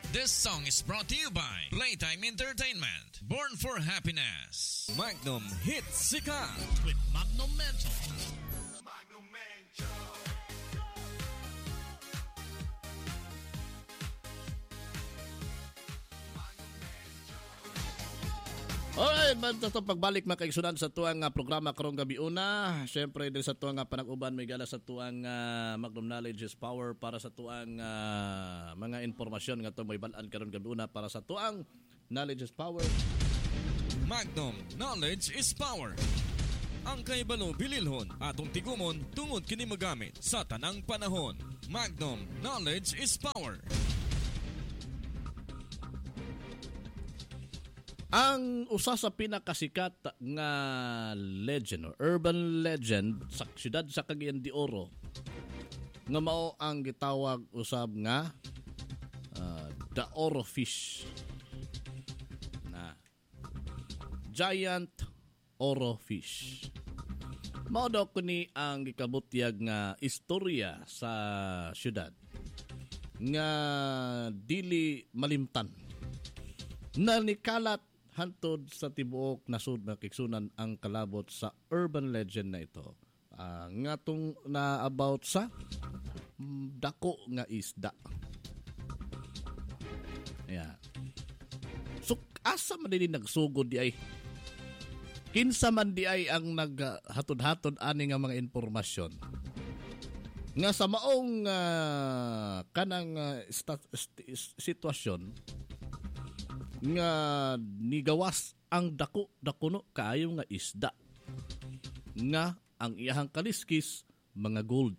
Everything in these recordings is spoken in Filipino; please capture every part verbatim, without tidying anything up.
This song is brought to you by Playtime Entertainment. Born for Happiness. Magnum Hit Sikat with Magnum Mental. Magnum Mental. Alright, man, sa pagbalik mga kaigsunan sa tuwang uh, programa karong gabi una. Siyempre din sa tuwang uh, panag-uban may gala sa tuwang uh, Magnum Knowledge is Power para sa tuwang uh, mga informasyon nga to may balaan karong gabi una para sa tuwang Knowledge is Power. Magnum Knowledge is Power. Ang kaibalo bililhon atong tigumon tungod kini magamit sa tanang panahon. Magnum Knowledge is Power. Ang usa sa pinakasikat nga legend or urban legend sa siyudad sa Cagayan de Oro nga mao ang gitawag usab nga uh, the Oro Fish. Na giant Oro Fish. Mao daw kuni ang gikabutyag nga istorya sa siyudad nga dili malimtan. Na nikalat hantod sa tibuok nasud makiksunan ang kalabot sa urban legend na ito. Uh, nga tong na about sa mm, dako nga isda. Yeah. So asa man din nagsugod di ay kinsa man di ay ang naghatod-hatod ani nga mga informasyon. Nga sa maong uh, kanang uh, sta- st- sitwasyon nga nigawas ang dako-dakuno kaayo nga isda nga ang iyahang kaliskis mga gold.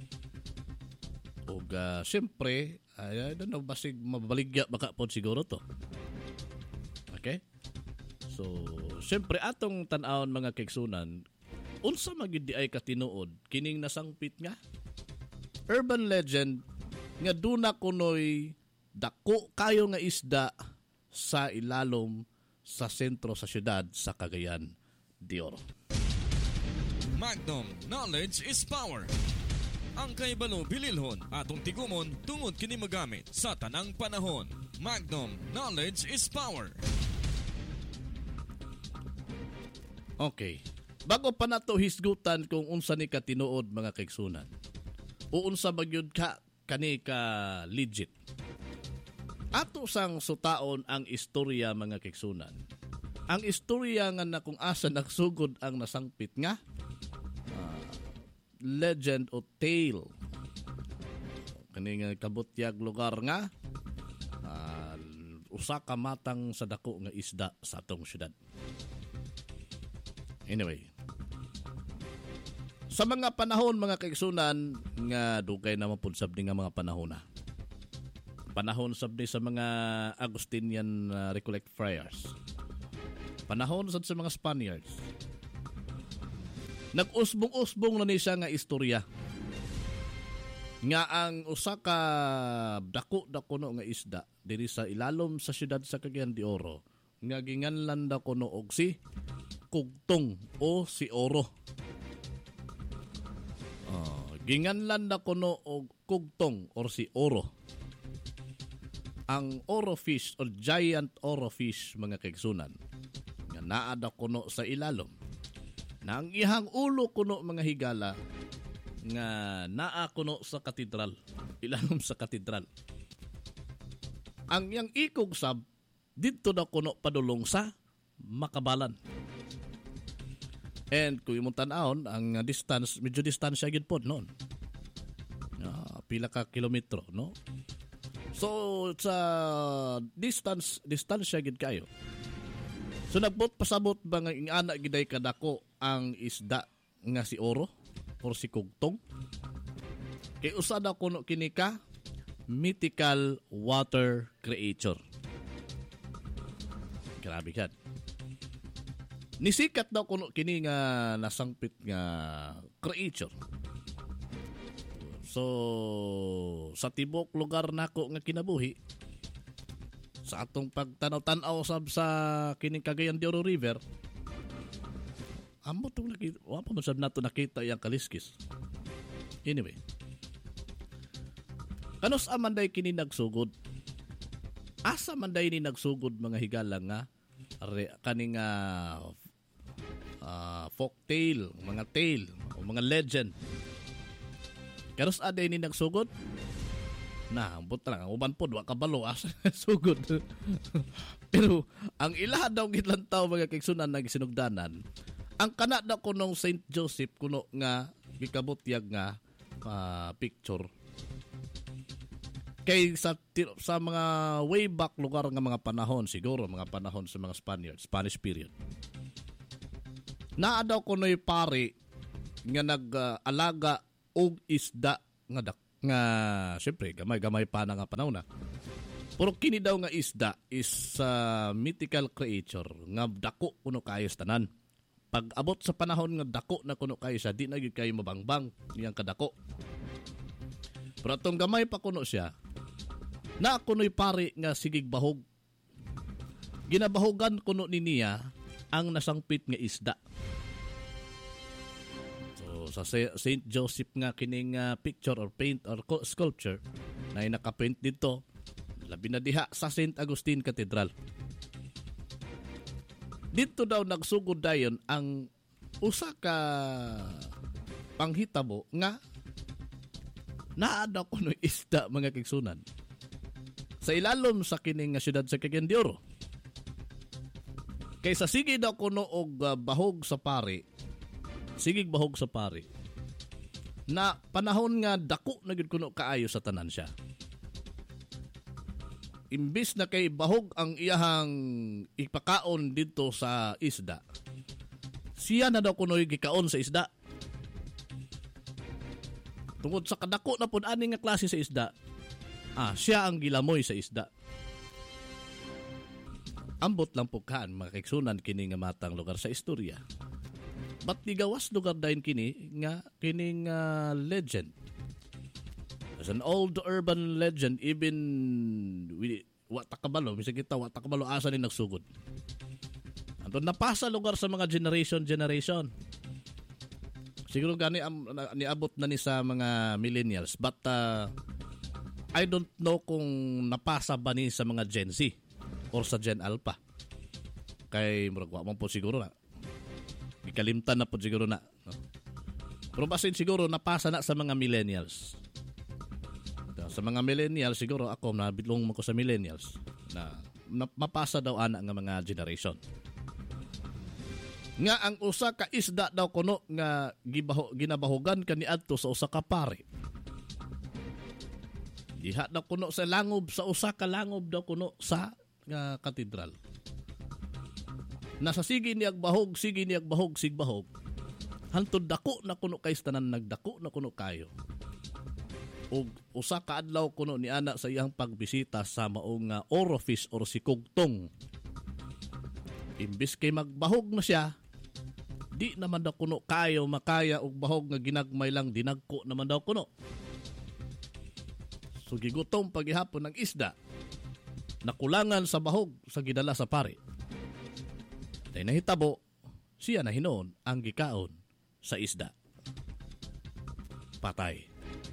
O uh, siyempre ay don't know basig mabaligya baka po siguro to. Okay? So siyempre atong tan-awon mga kaigsunan unsa magid di ay katinuod kining nasangpit nga urban legend nga duna kunoy dako kayo nga isda sa ilalom sa sentro sa siyudad sa Cagayan de Oro. Magnum Knowledge is Power. Ang kaibalo bililhon atong tigumon tungod kini magamit sa tanang panahon. Magnum Knowledge is Power. Okay. Bago pa nato hisgutan kung unsa ni katinuod mga kaigsunan. O unsa magyud ka kani ka legit. Ato sang sutaon ang istorya mga kaigsunan. Ang istorya nga na kung asa nagsugod ang nasangpit nga uh, legend o tale. Kani nga kabutyag lugar nga uh, usa ka matang sa dako nga isda sa atong syudad. Anyway, sa mga panahon mga kaigsunan nga dugay na mapunsab ni nga mga panahon na. Panahon sabdi sa mga Agustinian uh, Recollect Friars. Panahon sad sa mga Spaniards. Nag-usbong-usbong na ni siya nga istorya. Nga ang usa ka dako-dako no nga isda diri sa ilalom sa siyudad sa Cagayan de Oro nga ginganlan da kuno og si Kugtong o si Oro. Uh, ginganlan da kuno og Kugtong or si Oro. Ang Oro Fish o giant Oro Fish mga kaigsunan nga naada kuno sa ilalom na ang ihang ulo kuno mga higala nga naa kuno sa katedral, ilalom sa katedral. Ang yang ikog sab didto na kuno padulong sa Makabalan. And kung imong tan-awon ang distance medyo distansya gid pod noon. Uh, pila ka kilometro no. So sa distance distansya gid kayo. So nagbot pasabot ba nga ingana giday kadako ang isda nga si Oro or si Kugtong? Kay usa daw kuno kini ka mythical water creature. Grabe kad. Nisikat daw kuno kini nga nasangpit nga creature. So, sa tibok lugar nako nga kinabuhi, sa atong pagtanaw-tanaw sab sa kining Cagayan de Oro River, amo tong nakita, wa pa man sab nato nakita yang kaliskis. Anyway, kanos amanday kini nagsugod? asa man day ni nagsugod mga higala nga re, kaning uh, uh, folk tale, mga tale o mga legend. Karos aday ni nagsugod na ambot lang uban pod wa kabalo asa sugod. Pero ang ilaha daw gitlantaw mga kaigsunan nagsinugdanan ang kana daw kunong Saint Joseph kuno nga gikabutyag nga uh, picture kay sa sa mga way back lugar nga mga panahon siguro mga panahon sa mga Spaniards Spanish period. Naa daw kunoy pare nga nag-alaga uh, og isda nga dak nga syempre gamay-gamay pa na nga panahon na. Pero kini daw nga isda is uh, mythical creature nga dako kuno kayo tanan. Pag abot sa panahon nga dako na kuno kayo siya, di na gyud kayo mabangbang iyang kadako. Pero atong gamay pa kuno siya, na kuno'y pare nga sigig bahog. Ginabahogan kuno ni niya ang nasangpit nga isda. Sa Saint Joseph nga kining uh, picture or paint or sculpture na nakapaint dito labi na diha sa Saint Agustin Cathedral. Dito daw nagsugod dayon ang usa ka panghitabo nga naa daw kuno isda mga kaigsunan sa ilalom sa kining nga syudad sa Cagayan de Oro. Kaysa sige daw kuno og uh, bahog sa pare sigig bahog sa pare na panahon nga dako na gyud kuno kaayo sa tanan siya. Imbis na kay bahog ang iyahang ipakaon dito sa isda, siya na daw kuno'y gikaon sa isda. Tungod sa kadako na pud ani nga klase sa isda, ah, siya ang gilamoy sa isda. Ambot lang po kaan mga kaigsunan kini nga matang lugar sa istorya. Ba't di gawas lugar dahin kini nga kining uh, legend? As an old urban legend, even we, wata kabalo, misal kita wata kabalo asa ni nagsugod. Anton napasa lugar sa mga generation generation. Siguro gani um, niabot na ni sa mga millennials, but uh, I don't know kung napasa ba ni sa mga Gen Z or sa Gen Alpha. Kay murag wa man po siguro na. Ikalimtan na po siguro na. No? Pero basin siguro napasa na sa mga millennials. Sa mga millennials, siguro ako, nabitlong mo ko sa millennials na, na mapasa daw ana nga mga generation. Nga ang usa ka isda daw kuno nga gibaho, ginabahogan kaniadto sa usa ka pare. Diha daw kuno sa langob, sa usa ka langob daw kuno sa nga katedral. Nasa sige niyag bahog, sige niyag bahog, sig bahog. Hantod dako na kuno kay tanan nagdako na kuno kayo. Og usa ka adlaw kuno ni ana sa iyang pagbisita sa maong uh, Orofish or si Kugtong. Imbis kay magbahog na siya, di naman daw kuno kayo makaya og bahog nga ginagmay lang dinagko naman daw kuno. So gigutom paghihapon ng isda. Nakulangan sa bahog sa gidala sa pare. Dahil nahitabo, siya na hinoon ang gikaon sa isda. Patay.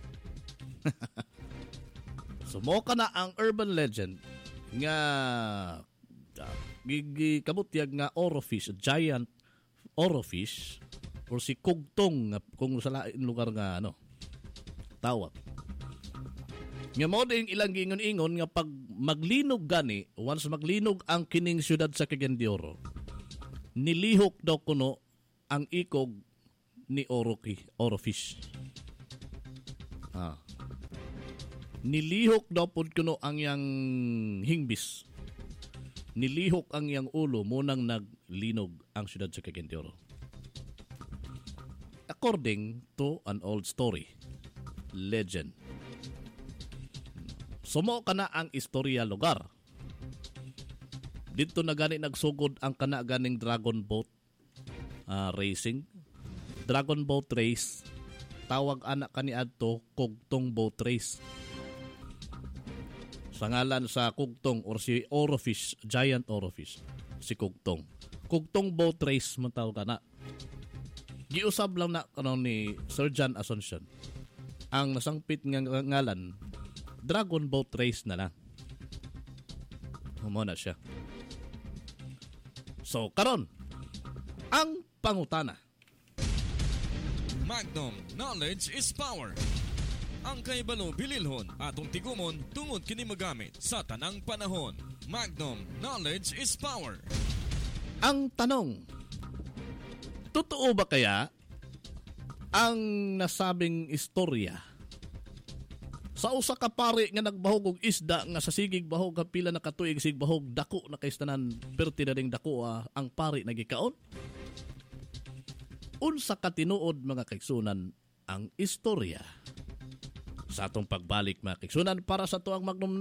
Sumoka na ang urban legend nga uh, gikabutyag nga Orofish, giant Orofish or si Kugtong kung sa lain lugar nga ano tawag. Nga mo din ilang gingon-ingon nga pag maglinog gani, once maglinog ang kining syudad sa Cagayan de Oro, nilihok daw kuno ang ikog ni Oroki, Orofish. Ah. Nilihok daw pud kuno ang yang hingbis. Nilihok ang yang ulo munang naglinog ang syudad sa Cagayan de Oro. According to an old story, legend. Sumo kana ang istorya lugar. Dito na gani nagsugod ang kana ganing dragon boat uh, racing. Dragon boat race. Tawag anak kaniadto Kugtong boat race. Sa ngalan sa Kugtong or si Orofish, giant Orofish, si Kugtong. Kugtong boat race man tawag kana. Giusab lang na ano ni Sir John Asuncion. Ang nasangpit nga ngalan Dragon boat race na lang. Humo na siya. So, karon ang pangutana. Magnum, knowledge is power. Ang kahibalo bililhon atong tigumon tungod kini magamit sa tanang panahon. Magnum, knowledge is power. Ang tanong, totoo ba kaya ang nasabing istorya sa usa ka pari nga nagbahog og isda nga sa sigig bahog ka pila na katuig sig bahog dako na kay tanan perti na ring dako ah, ang pari nagikaon? Unsa ka tinuod mga kaigsunan ang istorya? Sa atong pagbalik mga kaigsunan para sa tuang Magnum